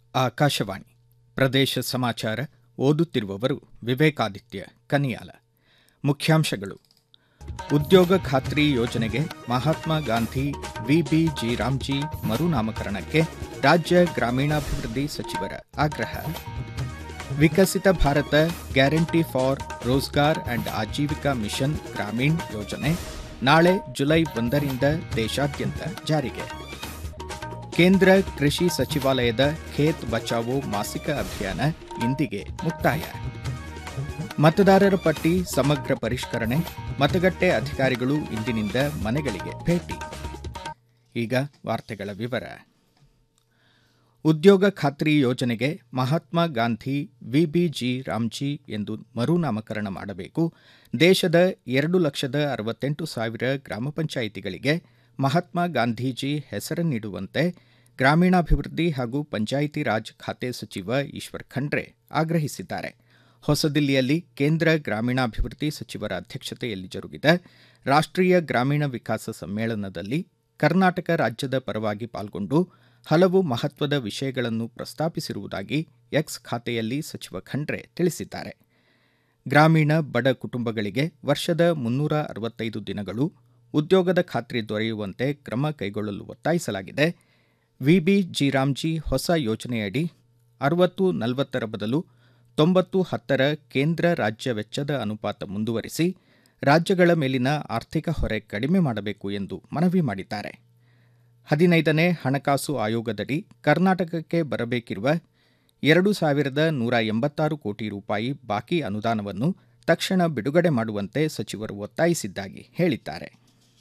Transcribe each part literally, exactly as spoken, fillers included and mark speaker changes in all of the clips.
Speaker 1: ಆಕಾಶವಾಣಿ ಪ್ರದೇಶ ಸಮಾಚಾರ ಓದುತ್ತಿರುವವರು ವಿವೇಕಾದಿತ್ಯ ಕನಿಯಾಲ. ಮುಖ್ಯಾಂಶಗಳು: ಉದ್ಯೋಗ ಖಾತ್ರಿ ಯೋಜನೆಗೆ ಮಹಾತ್ಮ ಗಾಂಧಿ ವಿಬಿಜಿ ರಾಮ್ಜಿ ಮರುನಾಮಕರಣಕ್ಕೆ ರಾಜ್ಯ ಗ್ರಾಮೀಣಾಭಿವೃದ್ಧಿ ಸಚಿವರ ಆಗ್ರಹ. ವಿಕಸಿತ Bharat guarantee for Rozgar and Aajeevika mission Gramin ಯೋಜನೆ ನಾಳೆ ಜುಲೈ ಒಂದರಿಂದ ದೇಶಾದ್ಯಂತ ಜಾರಿಗೆ. ಕೇಂದ್ರ ಕೃಷಿ ಸಚಿವಾಲಯದ ಖೇತ್ ಬಚಾವೋ ಮಾಸಿಕ ಅಭಿಯಾನ ಇಂದಿಗೆ ಮುಕ್ತಾಯ. ಮತದಾರರ ಪಟ್ಟಿ ಸಮಗ್ರ ಪರಿಷ್ಕರಣೆ, ಮತಗಟ್ಟೆ ಅಧಿಕಾರಿಗಳು ಇಂದಿನಿಂದ ಮನೆಗಳಿಗೆ ಭೇಟಿ. ಈಗ ವಾರ್ತೆಗಳ ವಿವರ. ಉದ್ಯೋಗ ಖಾತ್ರಿ ಯೋಜನೆಗೆ ಮಹಾತ್ಮ ಗಾಂಧಿ ವಿಬಿಜಿ ರಾಮ್ಜಿ ಎಂದು ಮರುನಾಮಕರಣ ಮಾಡಬೇಕು. ದೇಶದ ಎರಡು ಲಕ್ಷದ ಅರವತ್ತೆಂಟು ಸಾವಿರ ಗ್ರಾಮ ಪಂಚಾಯಿತಿಗಳಿಗೆ ಮಹಾತ್ಮ ಗಾಂಧೀಜಿ ಹೆಸರನ್ನಿಡುವಂತೆ ಗ್ರಾಮೀಣಾಭಿವೃದ್ಧಿ ಹಾಗೂ ಪಂಚಾಯಿತಿ ರಾಜ್ ಖಾತೆ ಸಚಿವ ಈಶ್ವರ್ ಖಂಡ್ರೆ ಆಗ್ರಹಿಸಿದ್ದಾರೆ. ಹೊಸದಿಲ್ಲಿಯಲ್ಲಿ ಕೇಂದ್ರ ಗ್ರಾಮೀಣಾಭಿವೃದ್ಧಿ ಸಚಿವರ ಅಧ್ಯಕ್ಷತೆಯಲ್ಲಿ ಜರುಗಿದ ರಾಷ್ಟ್ರೀಯ ಗ್ರಾಮೀಣ ವಿಕಾಸ ಸಮ್ಮೇಳನದಲ್ಲಿ ಕರ್ನಾಟಕ ರಾಜ್ಯದ ಪರವಾಗಿ ಪಾಲ್ಗೊಂಡು ಹಲವು ಮಹತ್ವದ ವಿಷಯಗಳನ್ನು ಪ್ರಸ್ತಾಪಿಸಿರುವುದಾಗಿ ಎಕ್ಸ್ ಖಾತೆಯಲ್ಲಿ ಸಚಿವ ಖಂಡ್ರೆ ತಿಳಿಸಿದ್ದಾರೆ. ಗ್ರಾಮೀಣ ಬಡ ಕುಟುಂಬಗಳಿಗೆ ವರ್ಷದ ಮುನ್ನೂರ ಅರವತ್ತೈದು ದಿನಗಳು ಉದ್ಯೋಗದ ಖಾತ್ರಿ ದೊರೆಯುವಂತೆ ಕ್ರಮ ಕೈಗೊಳ್ಳಲು ಒತ್ತಾಯಿಸಲಾಗಿದೆ. ವಿಬಿಜಿ ರಾಮ್ಜಿ ಹೊಸ ಯೋಜನೆಯಡಿ ಅರವತ್ತು ನಲವತ್ತರ ಬದಲು ತೊಂಬತ್ತು ಹತ್ತರ ಕೇಂದ್ರ ರಾಜ್ಯ ವೆಚ್ಚದ ಅನುಪಾತ ಮುಂದುವರಿಸಿ ರಾಜ್ಯಗಳ ಮೇಲಿನ ಆರ್ಥಿಕ ಹೊರೆ ಕಡಿಮೆ ಮಾಡಬೇಕು ಎಂದು ಮನವಿ ಮಾಡಿದ್ದಾರೆ. ಹದಿನೈದನೇ ಹಣಕಾಸು ಆಯೋಗದಡಿ ಕರ್ನಾಟಕಕ್ಕೆ ಬರಬೇಕಿರುವ ಎರಡು ಸಾವಿರದ ನೂರ ಎಂಬತ್ತಾರು ಕೋಟಿ ರೂಪಾಯಿ ಬಾಕಿ ಅನುದಾನವನ್ನು ತಕ್ಷಣ ಬಿಡುಗಡೆ ಮಾಡುವಂತೆ ಸಚಿವರು ಒತ್ತಾಯಿಸಿದ್ದಾಗಿ ಹೇಳಿದ್ದಾರೆ.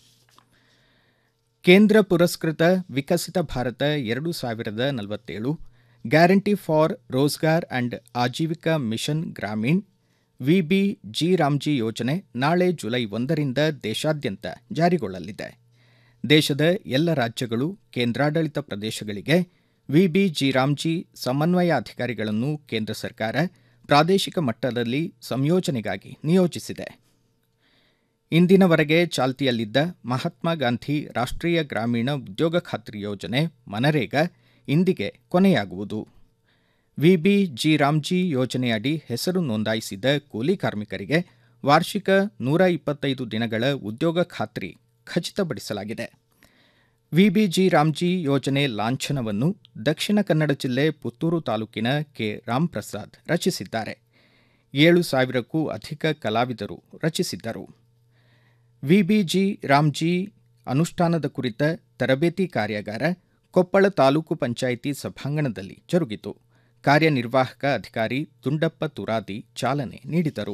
Speaker 1: ಕೇಂದ್ರ ಪುರಸ್ಕೃತ ವಿಕಸಿತ ಭಾರತ ಎರಡು ಸಾವಿರದ ನಲವತ್ತೇಳು guarantee for Rozgar and Aajeevika mission Gramin VBG Ramji ಯೋಜನೆ ನಾಳೆ ಜುಲೈ ಒಂದರಿಂದ ದೇಶಾದ್ಯಂತ ಜಾರಿಗೊಳ್ಳಲಿದೆ. ದೇಶದ ಎಲ್ಲ ರಾಜ್ಯಗಳು, ಕೇಂದ್ರಾಡಳಿತ ಪ್ರದೇಶಗಳಿಗೆ ವಿಬಿಜಿ ರಾಮ್ಜಿ ಸಮನ್ವಯಾಧಿಕಾರಿಗಳನ್ನು ಕೇಂದ್ರ ಸರ್ಕಾರ ಪ್ರಾದೇಶಿಕ ಮಟ್ಟದಲ್ಲಿ ಸಂಯೋಜನೆಗಾಗಿ ನಿಯೋಜಿಸಿದೆ. ಇಂದಿನವರೆಗೆ ಚಾಲ್ತಿಯಲ್ಲಿದ್ದ ಮಹಾತ್ಮ ಗಾಂಧಿ ರಾಷ್ಟ್ರೀಯ ಗ್ರಾಮೀಣ ಉದ್ಯೋಗ ಖಾತ್ರಿ ಯೋಜನೆ ಮನರೇಗಾ ಇಂದಿಗೆ ಕೊನೆಯಾಗುವುದು. ವಿಬಿಜಿ ರಾಮ್ಜಿ ಯೋಜನೆಯಡಿ ಹೆಸರು ನೋಂದಾಯಿಸಿದ ಕೂಲಿ ಕಾರ್ಮಿಕರಿಗೆ ವಾರ್ಷಿಕ ನೂರ ಇಪ್ಪತ್ತೈದು ದಿನಗಳ ಉದ್ಯೋಗ ಖಾತ್ರಿ ಖಚಿತಪಡಿಸಲಾಗಿದೆ. ವಿಬಿಜಿ ರಾಮ್ಜಿ ಯೋಜನೆ ಲಾಂಛನವನ್ನು ದಕ್ಷಿಣ ಕನ್ನಡ ಜಿಲ್ಲೆ ಪುತ್ತೂರು ತಾಲೂಕಿನ ಕೆ ರಾಮ್ಪ್ರಸಾದ್ ರಚಿಸಿದ್ದಾರೆ. ಏಳು ಸಾವಿರಕ್ಕೂ ಅಧಿಕ ಕಲಾವಿದರು ರಚಿಸಿದ್ದರು. ವಿಬಿಜಿ ರಾಮ್ಜಿ ಅನುಷ್ಠಾನದ ಕುರಿತ ತರಬೇತಿ ಕಾರ್ಯಾಗಾರ ಕೊಪ್ಪಳ ತಾಲೂಕು ಪಂಚಾಯಿತಿ ಸಭಾಂಗಣದಲ್ಲಿ ಜರುಗಿತು. ಕಾರ್ಯನಿರ್ವಾಹಕ ಅಧಿಕಾರಿ ದುಂಡಪ್ಪ ತುರಾದಿ ಚಾಲನೆ ನೀಡಿದರು.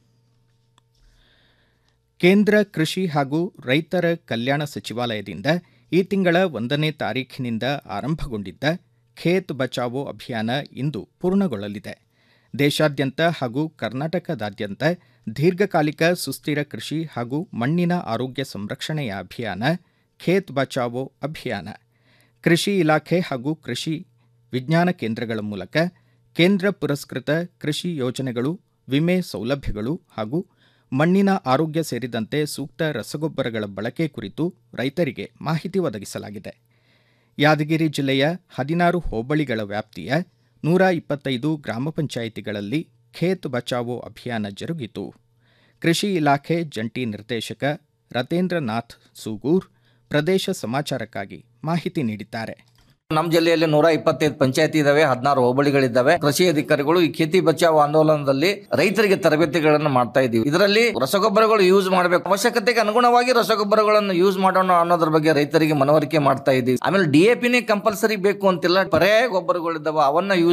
Speaker 1: ಕೇಂದ್ರ ಕೃಷಿ ಹಾಗೂ ರೈತರ ಕಲ್ಯಾಣ ಸಚಿವಾಲಯದಿಂದ ಈ ತಿಂಗಳ ಒಂದನೇ ತಾರೀಖಿನಿಂದ ಆರಂಭಗೊಂಡಿದ್ದ ಖೇತ್ ಬಚಾವೋ ಅಭಿಯಾನ ಇಂದು ಪೂರ್ಣಗೊಳ್ಳಲಿದೆ. ದೇಶಾದ್ಯಂತ ಹಾಗೂ ಕರ್ನಾಟಕದಾದ್ಯಂತ ದೀರ್ಘಕಾಲಿಕ ಸುಸ್ಥಿರ ಕೃಷಿ ಹಾಗೂ ಮಣ್ಣಿನ ಆರೋಗ್ಯ ಸಂರಕ್ಷಣೆಯ ಅಭಿಯಾನ ಖೇತ್ ಬಚಾವೋ ಅಭಿಯಾನ. ಕೃಷಿ ಇಲಾಖೆ ಹಾಗೂ ಕೃಷಿ ವಿಜ್ಞಾನ ಕೇಂದ್ರಗಳ ಮೂಲಕ ಕೇಂದ್ರ ಪುರಸ್ಕೃತ ಕೃಷಿ ಯೋಜನೆಗಳು, ವಿಮೆ ಸೌಲಭ್ಯಗಳು ಹಾಗೂ ಮಣ್ಣಿನ ಆರೋಗ್ಯ ಸೇರಿದಂತೆ ಸೂಕ್ತ ರಸಗೊಬ್ಬರಗಳ ಬಳಕೆ ಕುರಿತು ರೈತರಿಗೆ ಮಾಹಿತಿ ಒದಗಿಸಲಾಗಿದೆ. ಯಾದಗಿರಿ ಜಿಲ್ಲೆಯ ಹದಿನಾರು ಹೋಬಳಿಗಳ ವ್ಯಾಪ್ತಿಯ ನೂರ ಇಪ್ಪತ್ತೈದು ಗ್ರಾಮ ಪಂಚಾಯಿತಿಗಳಲ್ಲಿ ಖೇತ್ ಬಚಾವೋ ಅಭಿಯಾನ ಜರುಗಿತು. ಕೃಷಿ ಇಲಾಖೆ ಜಂಟಿ ನಿರ್ದೇಶಕ ರತೇಂದ್ರನಾಥ್ ಸೂಗೂರ್ ಪ್ರದೇಶ ಸಮಾಚಾರಕ್ಕಾಗಿ ಮಾಹಿತಿ ನೀಡಿದ್ದಾರೆ.
Speaker 2: ನಮ್ಮ ಜಿಲ್ಲೆಯಲ್ಲಿ ನೂರ ಇಪ್ಪತ್ತೈದು ಪಂಚಾಯತಿ ಇದಾವೆ, ಹದಿನಾರು ಹೋಬಳಿಗಳಿದ್ದಾವೆ. ಕೃಷಿ ಅಧಿಕಾರಿಗಳು ಈ ಖೇತಿ ಬಚಾವ್ ಆಂದೋಲನದಲ್ಲಿ ರೈತರಿಗೆ ತರಬೇತಿಗಳನ್ನು ಮಾಡ್ತಾ ಇದೀವಿ. ಇದರಲ್ಲಿ ರಸಗೊಬ್ಬರಗಳು ಯೂಸ್ ಮಾಡಬೇಕು, ಅವಶ್ಯಕತೆಗೆ ಅನುಗುಣವಾಗಿ ರಸಗೊಬ್ಬರಗಳನ್ನು ಯೂಸ್ ಮಾಡೋಣ ಅನ್ನೋದ್ರ ಬಗ್ಗೆ ರೈತರಿಗೆ ಮನವರಿಕೆ ಮಾಡ್ತಾ ಇದೀವಿ. ಆಮೇಲೆ ಡಿಎಪಿನೇ ಕಂಪಲ್ಸರಿ ಬೇಕು ಅಂತಿಲ್ಲ, ಪರ್ಯಾಯ ಗೊಬ್ಬರಗಳಿದ್ದಾವೆ ಅವನ್ನ ಯೂಸ್